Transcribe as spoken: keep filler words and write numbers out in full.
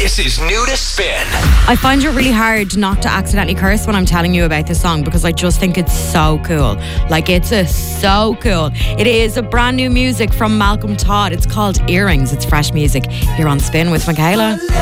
This is New to Spin. I find it really hard not to accidentally curse when I'm telling you about this song because I just think it's so cool. Like, it's a, so cool. It is a brand new music from Malcolm Todd. It's called Earrings. It's fresh music here on Spin with Michaela.